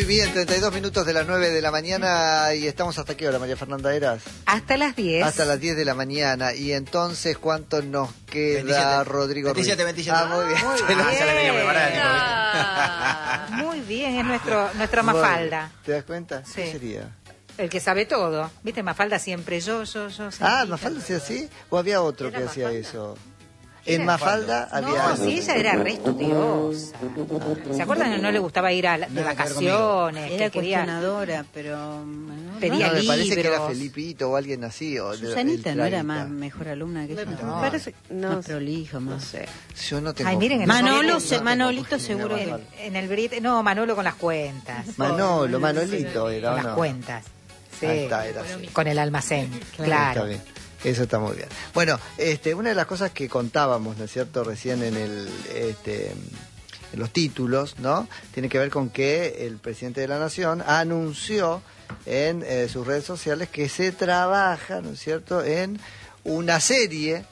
Muy bien, 32 minutos de las 9 de la mañana y estamos hasta qué hora, María Fernanda Eras. Hasta las 10. Hasta las 10 de la mañana. Y entonces, ¿cuánto nos queda, 27. Rodrigo Ruiz? 27. Muy bien. Se la tenía preparada, Nico. Muy bien, es nuestra Mafalda. ¿Te das cuenta? Sí. ¿Qué sería? El que sabe todo. ¿Viste? Mafalda siempre yo. ¿Mafalda hacía así? ¿O había otro que hacía Mafalda. eso? En Mafalda había... No, sí, ella era re estudiosa. ¿Se acuerdan que no le gustaba ir de vacaciones? Era que quería... cuestionadora, pero... Pedía me parece que era libros. Felipito o alguien así. O Susanita no era el más mejor alumna que ella. No. Me parece más prolijo, más. sé. Yo no tengo... Ay, miren, Manolito seguro que... En el Brit... No, Manolo con las cuentas. Manolito era, Con ¿o las no? cuentas. Sí. Ahí está, era así. Con el almacén, claro. Está bien. Eso está muy bien. Bueno, una de las cosas que contábamos, ¿no es cierto?, recién en en los títulos, ¿no?, tiene que ver con que el presidente de la Nación anunció en sus redes sociales que se trabaja, ¿no es cierto?, en una serie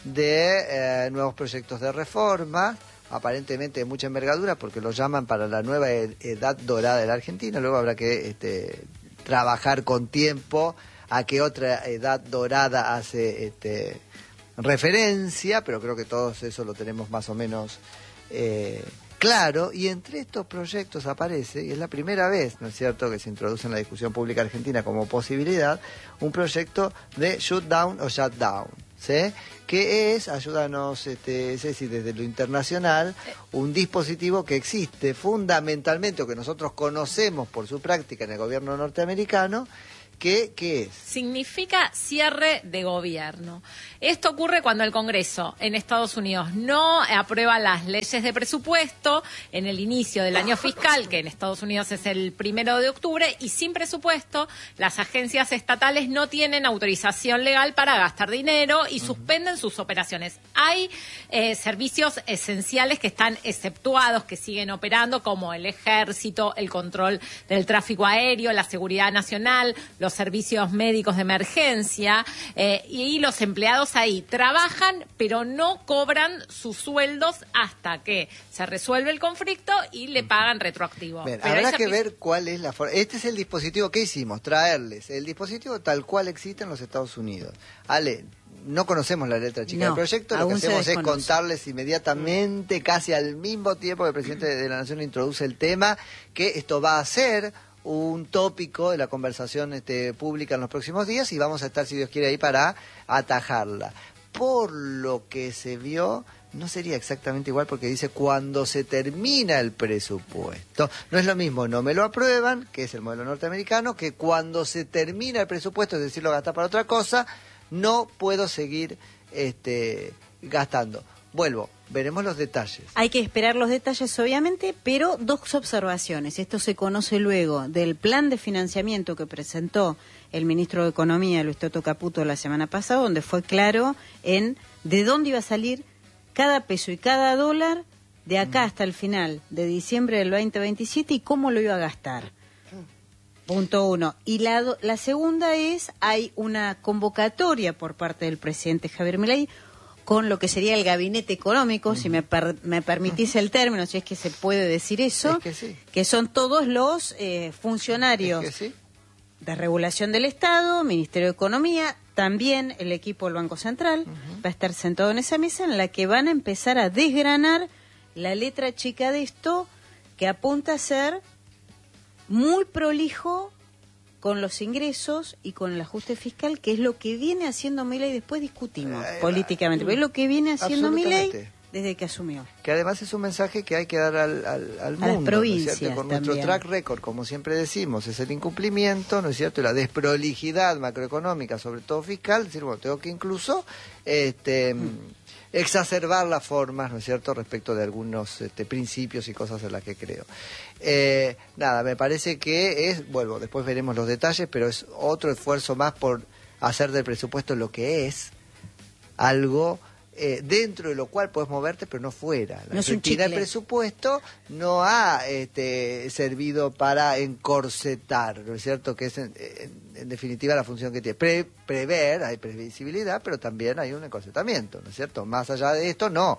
de nuevos proyectos de reforma, aparentemente de mucha envergadura, porque lo llaman para la nueva edad dorada de la Argentina. Luego habrá que trabajar con tiempo a qué otra edad dorada hace referencia, pero creo que todos eso lo tenemos más o menos claro. Y entre estos proyectos aparece, y es la primera vez, ¿no es cierto?, que se introduce en la discusión pública argentina como posibilidad, un proyecto de shutdown o shutdown, ¿sí?, que es, ayúdanos, Ceci, desde lo internacional, un dispositivo que existe fundamentalmente, o que nosotros conocemos por su práctica en el gobierno norteamericano. ¿Qué es? Significa cierre de gobierno. Esto ocurre cuando el Congreso en Estados Unidos no aprueba las leyes de presupuesto en el inicio del año fiscal, que en Estados Unidos es el 1 de octubre, y sin presupuesto las agencias estatales no tienen autorización legal para gastar dinero y suspenden sus operaciones. Hay servicios esenciales que están exceptuados, que siguen operando, como el ejército, el control del tráfico aéreo, la seguridad nacional, los servicios médicos de emergencia, y los empleados ahí trabajan, pero no cobran sus sueldos hasta que se resuelve el conflicto y le pagan retroactivo. Bien, Pero habrá que ver cuál es la forma. Este es el dispositivo que hicimos, traerles el dispositivo tal cual existe en los Estados Unidos. Ale, no conocemos la letra chica del proyecto, lo que hacemos es contarles inmediatamente, casi al mismo tiempo que el presidente de la Nación introduce el tema, que esto va a ser un tópico de la conversación pública en los próximos días, y vamos a estar, si Dios quiere, ahí para atajarla. Por lo que se vio, no sería exactamente igual, porque dice cuando se termina el presupuesto. No es lo mismo, no me lo aprueban, que es el modelo norteamericano, que cuando se termina el presupuesto, es decir, lo gasta para otra cosa, no puedo seguir gastando. Vuelvo, veremos los detalles. Hay que esperar los detalles, obviamente, pero dos observaciones. Esto se conoce luego del plan de financiamiento que presentó el ministro de Economía, Luis Toto Caputo, la semana pasada, donde fue claro en de dónde iba a salir cada peso y cada dólar de acá hasta el final de diciembre del 2027 y cómo lo iba a gastar. Punto uno. Y la segunda es, hay una convocatoria por parte del presidente Javier Milei con lo que sería el gabinete económico, si me permitís el término, si es que se puede decir eso, que, sí, que son todos los funcionarios de regulación del Estado, Ministerio de Economía, también el equipo del Banco Central, va a estar sentado en esa mesa en la que van a empezar a desgranar la letra chica de esto, que apunta a ser muy prolijo con los ingresos y con el ajuste fiscal, que es lo que viene haciendo Milei. Después discutimos políticamente, pero es lo que viene haciendo Milei desde que asumió. Que además es un mensaje que hay que dar al mundo, las provincias, ¿no es cierto? Con también. Nuestro track record, como siempre decimos, es el incumplimiento, ¿no es cierto?, y la desprolijidad macroeconómica, sobre todo fiscal. Es decir, bueno, tengo que incluso exacerbar las formas, ¿no es cierto?, respecto de algunos principios y cosas en las que creo. Nada, me parece que vuelvo, después veremos los detalles, pero es otro esfuerzo más por hacer del presupuesto lo que es, algo dentro de lo cual puedes moverte, pero no fuera. La Argentina, el presupuesto no ha servido para encorsetar, ¿no es cierto?, que es en definitiva la función que tiene. Prever, hay previsibilidad, pero también hay un encorsetamiento, ¿no es cierto? Más allá de esto, no.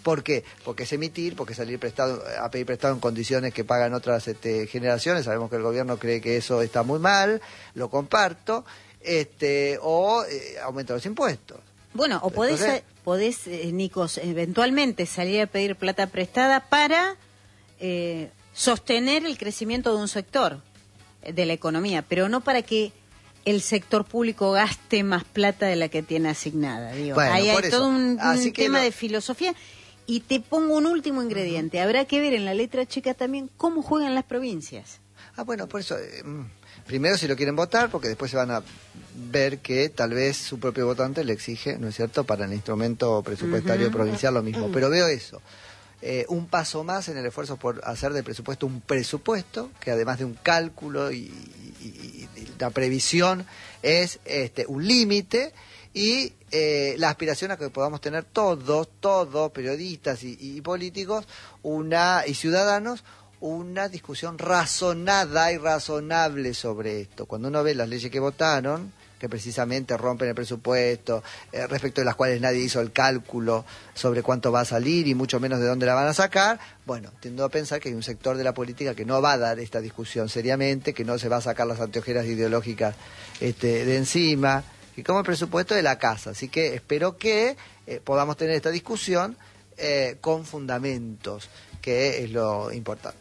¿Por qué? Porque es emitir, porque salir a pedir prestado en condiciones que pagan otras generaciones. Sabemos que el gobierno cree que eso está muy mal, lo comparto, o aumentar los impuestos. Bueno, o podés, Nikos, eventualmente salir a pedir plata prestada para sostener el crecimiento de un sector de la economía, pero no para que el sector público gaste más plata de la que tiene asignada. Digo, bueno, ahí hay todo un tema de filosofía. Y te pongo un último ingrediente. Habrá que ver en la letra chica también cómo juegan las provincias. Bueno, por eso, primero si lo quieren votar, porque después se van a ver que tal vez su propio votante le exige, ¿no es cierto?, para el instrumento presupuestario provincial lo mismo. Pero veo eso. Un paso más en el esfuerzo por hacer del presupuesto un presupuesto, que además de un cálculo y la previsión es un límite, y la aspiración a que podamos tener todos, periodistas y políticos y ciudadanos, una discusión razonada y razonable sobre esto. Cuando uno ve las leyes que votaron, que precisamente rompen el presupuesto, respecto de las cuales nadie hizo el cálculo sobre cuánto va a salir y mucho menos de dónde la van a sacar, bueno, tiendo a pensar que hay un sector de la política que no va a dar esta discusión seriamente, que no se va a sacar las anteojeras ideológicas de encima, y como el presupuesto de la casa. Así que espero que podamos tener esta discusión con fundamentos, que es lo importante.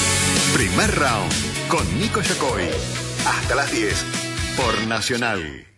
Primer round con Nico Yacoy. Hasta las 10 por Nacional.